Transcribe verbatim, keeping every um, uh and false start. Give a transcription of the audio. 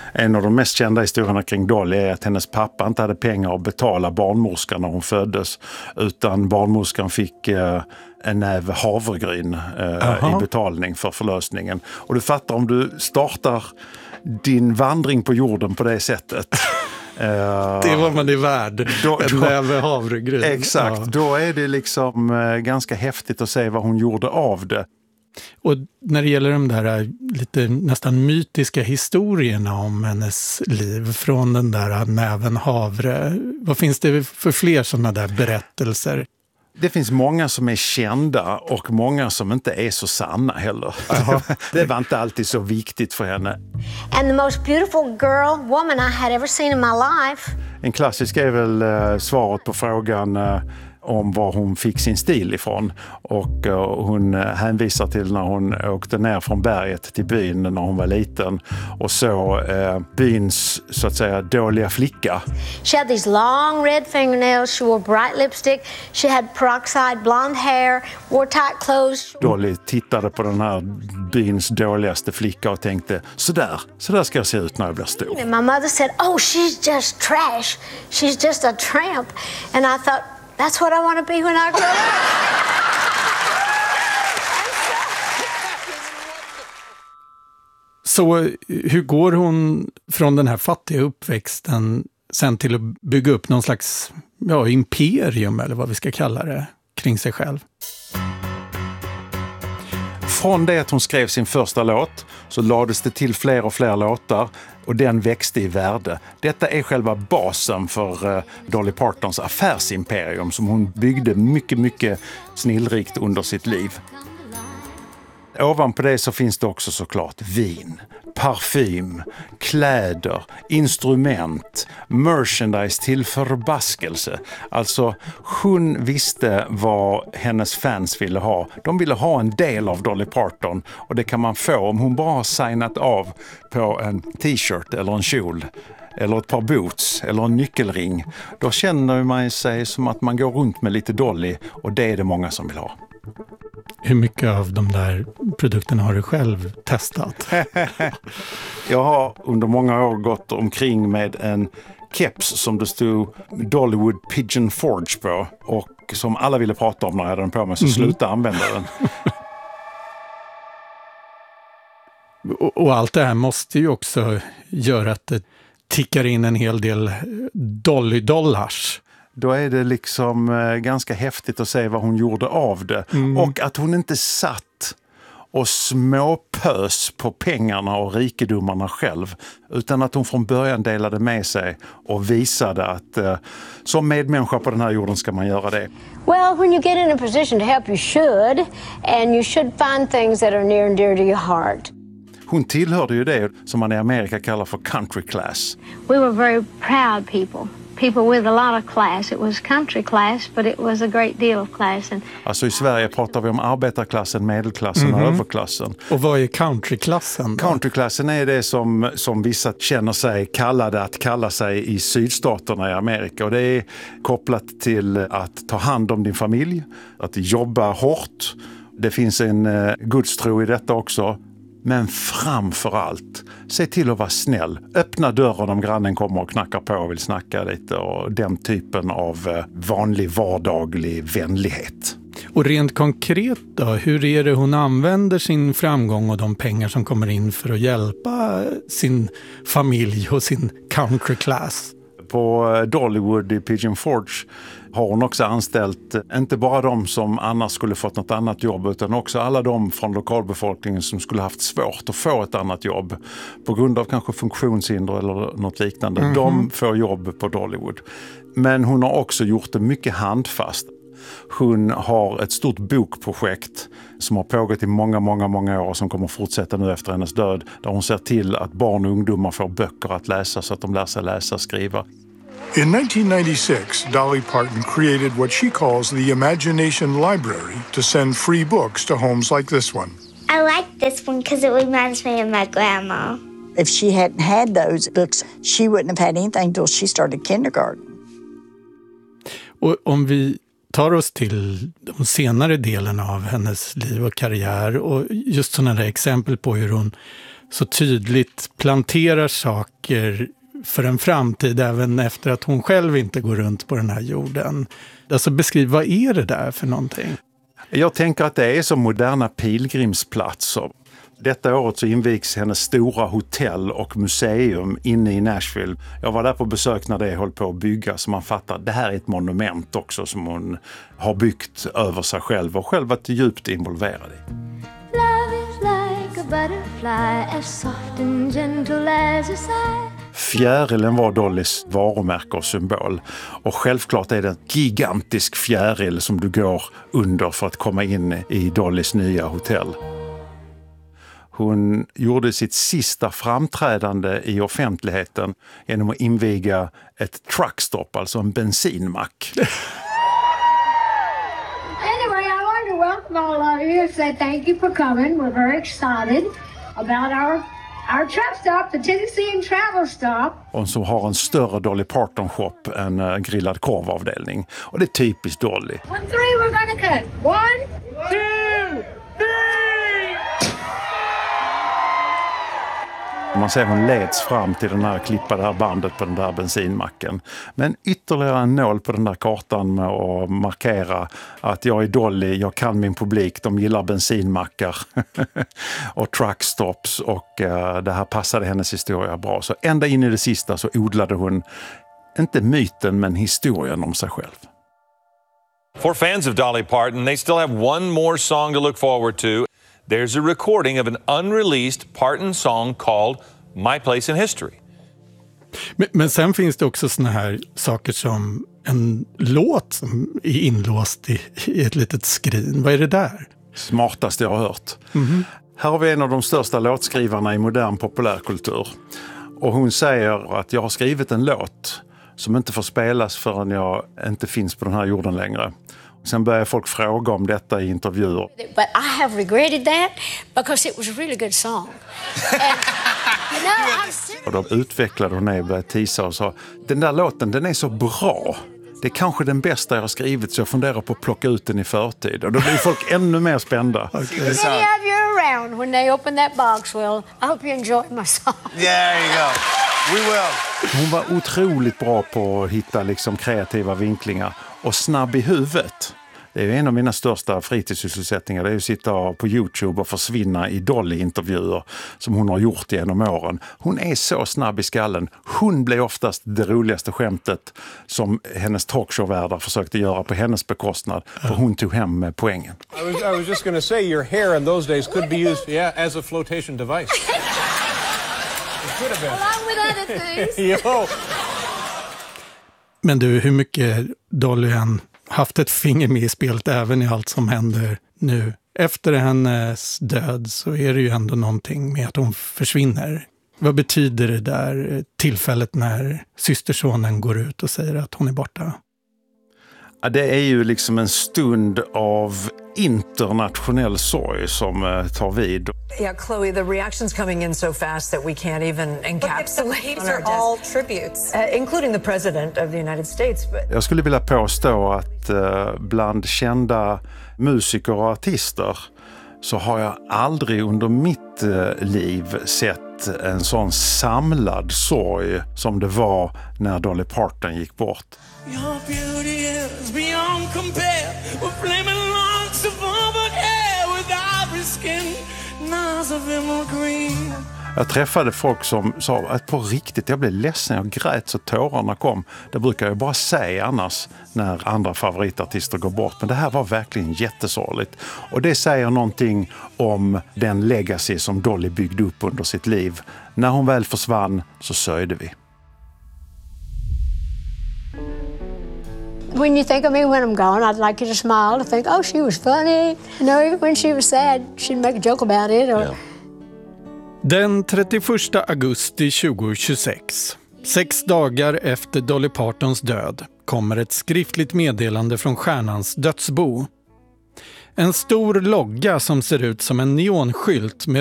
En av de mest kända historierna kring Dolly är att hennes pappa inte hade pengar att betala barnmorskan när hon föddes, utan barnmorskan fick eh, en näve havregryn eh, i betalning för förlösningen. Och du fattar, om du startar din vandring på jorden på det sättet. Det är vad man är värd, då, en näve havregryn. Exakt, ja. Då är det liksom eh, ganska häftigt att se vad hon gjorde av det. Och när det gäller de där lite nästan mytiska historierna om hennes liv från den där näven havre, vad finns det för fler sådana där berättelser? Det finns många som är kända och många som inte är så sanna heller. Det var inte alltid så viktigt för henne. And the most beautiful girl, woman I had ever seen in my life. En klassisk är väl eh, svaret på frågan eh, om var hon fick sin stil ifrån. Och uh, hon uh, hänvisar till när hon åkte ner från berget till byn när hon var liten och så uh, byns, så att säga, dåliga flicka. She had these long red fingernails, she wore bright lipstick, she had peroxide blonde hair, wore tight clothes. Dolly tittade på den här byns dåligaste flicka och tänkte, sådär, sådär ska jag se ut när jag blir stor. And my mother said, oh, she's just trash, she's just a tramp. And I thought, that's what I want to be when I grow up. Så hur går hon från den här fattiga uppväxten sen till att bygga upp någon slags ja, imperium eller vad vi ska kalla det kring sig själv? Från det att hon skrev sin första låt så lades det till fler och fler låtar och den växte i värde. Detta är själva basen för uh, Dolly Partons affärsimperium som hon byggde mycket, mycket snillrikt under sitt liv. Ovanpå det så finns det också såklart vin, parfym, kläder, instrument, merchandise till förbaskelse. Alltså hon visste vad hennes fans ville ha. De ville ha en del av Dolly Parton och det kan man få om hon bara har signat av på en t-shirt eller en kjol eller ett par boots eller en nyckelring. Då känner man sig som att man går runt med lite Dolly och det är det många som vill ha. Hur mycket av de där produkterna har du själv testat? Jag har under många år gått omkring med en keps som det stod Dollywood Pigeon Forge på och som alla ville prata om när jag hade den på mig, så mm-hmm. sluta använda den. och, och allt det här måste ju också göra att det tickar in en hel del Dolly-dollars. Då är det liksom eh, ganska häftigt att se vad hon gjorde av det. Mm. Och att hon inte satt och småpös på pengarna och rikedomarna själv. Utan att hon från början delade med sig och visade att eh, som medmänniska på den här jorden ska man göra det. Well, when you get in a position to help, you should. And you should find things that are near and dear to your heart. Hon tillhörde ju det som man i Amerika kallar för country class. We were very proud people. People with a lot of class. It was country class, but it was a great deal of class. And alltså i Sverige pratar vi om arbetarklassen, medelklassen mm-hmm. och överklassen. Och vad är countryklassen då? Countryklassen är det som, som vissa känner sig kallade att kalla sig i sydstaterna i Amerika. Och det är kopplat till att ta hand om din familj, att jobba hårt. Det finns en eh, gudstro i detta också. Men framför allt, se till att vara snäll. Öppna dörren om grannen kommer och knackar på och vill snacka lite. Och den typen av vanlig vardaglig vänlighet. Och rent konkret då, hur är det hon använder sin framgång och de pengar som kommer in för att hjälpa sin familj och sin country class? På Dollywood i Pigeon Forge har hon också anställt inte bara de som annars skulle fått något annat jobb utan också alla de från lokalbefolkningen som skulle haft svårt att få ett annat jobb på grund av kanske funktionshinder eller något liknande. Mm-hmm. De får jobb på Dollywood. Men hon har också gjort det mycket handfast. Hon har ett stort bokprojekt som har pågått i många, många, många år och som kommer att fortsätta nu efter hennes död. Där hon ser till att barn och ungdomar får böcker att läsa så att de lär sig läsa och skriva. In nineteen ninety-six, Dolly Parton created what she calls the Imagination Library to send free books to homes like this one. I like this one because it reminds me of my grandma. If she hadn't had those books, she wouldn't have had anything until she started kindergarten. Och om vi tar oss till de senare delarna av hennes liv och karriär och just sådana där exempel på hur hon så tydligt planterar saker för en framtid även efter att hon själv inte går runt på den här jorden. Alltså beskriv, vad är det där för någonting? Jag tänker att det är som moderna pilgrimsplatser. Detta året så invigs hennes stora hotell och museum inne i Nashville. Jag var där på besök när det höll på att bygga, så man fattar att det här är ett monument också som hon har byggt över sig själv och själv varit djupt involverad i. Love is like a butterfly, as soft and gentle as a sigh. Fjärilen var Dollys varumärke och symbol. Och självklart är det en gigantisk fjäril som du går under för att komma in i Dollys nya hotell. Hon gjorde sitt sista framträdande i offentligheten genom att inviga ett truckstop, alltså en bensinmack. Anyway, I want to welcome all of you and say thank you for coming. We're very excited about our our truck stop, the Tennessee and Travel Stop. Och som har en större Dolly Parton-shop än en grillad korvavdelning. Och det är typiskt Dolly. One, three, we're gonna cut. One, two, three! Man ser hon leds fram till den här klippade här bandet på den där bensinmacken. Men ytterligare en nål på den där kartan med att markera att jag är Dolly, jag kan min publik, de gillar bensinmackar och truckstops, och uh, det här passade hennes historia bra. Så ända in i det sista så odlade hon inte myten men historien om sig själv. For fans of Dolly Parton, they still have one more song to look forward to. There's a recording of an unreleased Parton song called My Place in History. Men, men sen finns det också såna här saker som en låt som är inlåst i, i ett litet skrin. Vad är det där? Smartaste jag har hört. Mm-hmm. Här har vi en av de största låtskrivarna i modern populärkultur. Och hon säger att jag har skrivit en låt som inte får spelas förrän jag inte finns på den här jorden längre. Sen börjar folk fråga om detta i intervjuer. But I have regretted that because it was a really good song. And, no, I'm serious. Och då utvecklade hon det, började tisa och sa, den där låten, den är så bra. Det är kanske den bästa jag har skrivit, så jag funderar på att plocka ut den i förtid. Och då blir folk ännu mer spända. Any of you around when they open that box, well, I hope you enjoy my song. There you go. We will. Hon var otroligt bra på att hitta liksom kreativa vinklingar och snabb i huvudet. Det är ju en av mina största fritidssysselsättningar. Det är att sitta på YouTube och försvinna i Dolly-intervjuer som hon har gjort genom åren. Hon är så snabb i skallen. Hon blev oftast det roligaste skämtet som hennes talkshow-värdar försökte göra på hennes bekostnad. För hon tog hem poängen. I was, I was just going to say your hair in those days could be used yeah, as a flotation device. Along with other things. Yo. Men du, hur mycket Dolly än haft ett finger med i spelet även i allt som händer nu. Efter hennes död så är det ju ändå någonting med att hon försvinner. Vad betyder det där tillfället när systersonen går ut och säger att hon är borta? Ja, det är ju liksom en stund av internationell sorg som uh, tar vid. Yeah, Chloe, the reactions coming in so fast that we can't even encapsulate. These are all tributes, uh, including the president of the United States. But... Jag skulle vilja påstå att uh, bland kända musiker och artister så har jag aldrig under mitt uh, liv sett en sån samlad sorg som det var när Dolly Parton gick bort. Your beauty is beyond compare, with flaming locks of auburn hair, with ivory skin, eyes of emerald green. Jag träffade folk som sa att på riktigt, jag blev ledsen, jag grät så tårarna kom. Det brukar jag bara säga annars när andra favoritartister går bort. Men det här var verkligen jättesorgligt. Och det säger någonting om den legacy som Dolly byggde upp under sitt liv. När hon väl försvann så sörjde vi. When you think of me when I'm gone, I'd like you to smile, to think, oh, she was funny. You know, even when she was sad, she'd make a joke about it. Or... Yeah. Den trettioförsta augusti tjugohundratjugosex, sex dagar efter Dolly Partons död, kommer ett skriftligt meddelande från stjärnans dödsbo. En stor logga som ser ut som en neonskylt med